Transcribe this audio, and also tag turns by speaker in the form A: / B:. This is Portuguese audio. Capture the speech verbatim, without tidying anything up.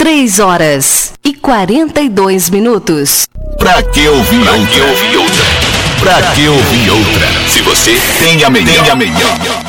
A: Três horas e quarenta e dois minutos.
B: Pra que ouvir outra? Pra que ouvir outra? Pra que ouvir outra? Se você tem a melhor. Tem a melhor.